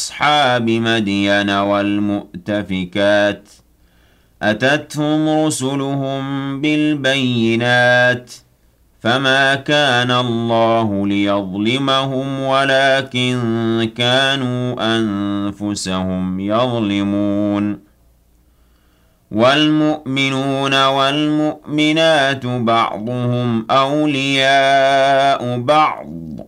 أصحاب مدين والمؤتفكات أتتهم رسلهم بالبينات فما كان الله ليظلمهم ولكن كانوا أنفسهم يظلمون والمؤمنون والمؤمنات بعضهم أولياء بعض